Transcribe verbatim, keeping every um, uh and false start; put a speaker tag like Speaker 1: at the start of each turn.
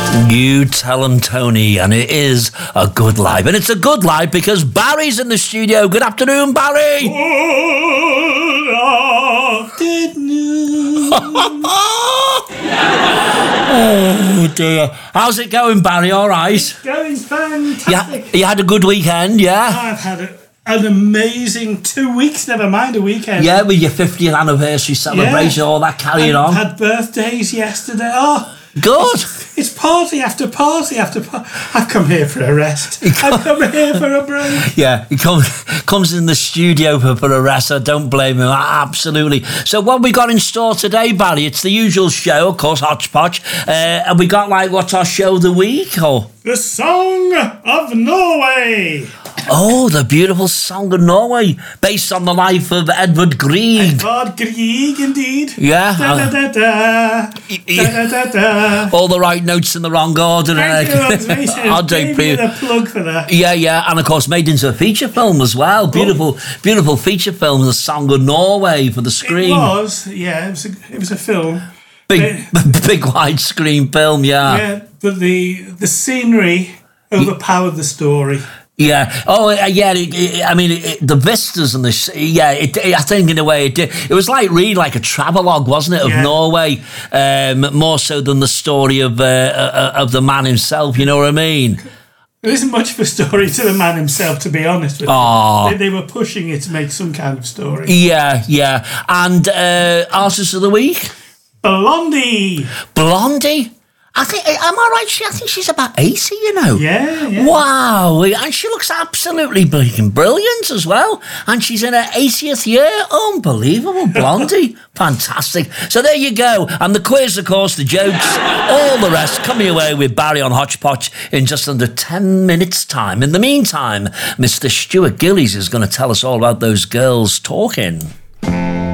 Speaker 1: You tell him, Tony, and it is a good life. And it's a good life because Barry's in the studio. Good afternoon, Barry.
Speaker 2: Good afternoon.
Speaker 1: Oh, dear. How's it going, Barry? All right?
Speaker 2: It's going fantastic.
Speaker 1: Yeah, you had a good weekend, yeah?
Speaker 2: I've had a, an amazing two weeks, never mind a weekend.
Speaker 1: Yeah, with your fiftieth anniversary celebration,
Speaker 2: Yeah.
Speaker 1: all that carrying
Speaker 2: I
Speaker 1: on.
Speaker 2: had birthdays yesterday. Oh,
Speaker 1: Good.
Speaker 2: It's, it's party after party after party. I've come here for a rest. I've come here for a break.
Speaker 1: Yeah, he comes comes in the studio for, for a rest. I don't blame him. Absolutely. So what we got in store today, Barry? It's the usual show, of course, Hodgepodge. Uh, and we got, like, what's our show of the week? Or
Speaker 2: The Song of Norway.
Speaker 1: Oh, the beautiful Song of Norway, based on the life of Edvard Grieg.
Speaker 2: Edvard Grieg, indeed.
Speaker 1: Yeah.
Speaker 2: Da, da, da, da. Da, da, da, da.
Speaker 1: All the right notes in the wrong order.
Speaker 2: Thank you, Andres.
Speaker 1: I'll take
Speaker 2: Gave you the plug for that.
Speaker 1: Yeah, yeah, and of course made into a feature film as well. Beautiful,
Speaker 2: oh.
Speaker 1: beautiful feature film, The Song of Norway for the screen.
Speaker 2: It was, yeah, it was a, it was a film.
Speaker 1: Big,
Speaker 2: But,
Speaker 1: big widescreen film, yeah.
Speaker 2: yeah, but the the scenery overpowered the story.
Speaker 1: Yeah. Oh, uh, yeah. It, it, I mean, it, the vistas and the sh- yeah. It, it, I think in a way it did. It was like really like a travelogue, wasn't it, of
Speaker 2: Yeah.
Speaker 1: Norway? Um, more so than the story of uh, uh, of the man himself. You know what I mean?
Speaker 2: There isn't much of a story to the man himself, to be honest with
Speaker 1: Aww.
Speaker 2: you. They, they were pushing it to make some kind of story.
Speaker 1: Yeah, yeah. And uh, artist of the week,
Speaker 2: Blondie.
Speaker 1: Blondie. I think, am I right? She, I think she's about eighty, you know.
Speaker 2: Yeah, yeah.
Speaker 1: Wow. And she looks absolutely blinking brilliant as well. And she's in her eightieth year. Unbelievable. Blondie. Fantastic. So there you go. And the quiz, of course, the jokes, all the rest, coming away with Barry on Hodgepodge in just under ten minutes' time. In the meantime, Mister Stuart Gillies is going to tell us all about those girls talking.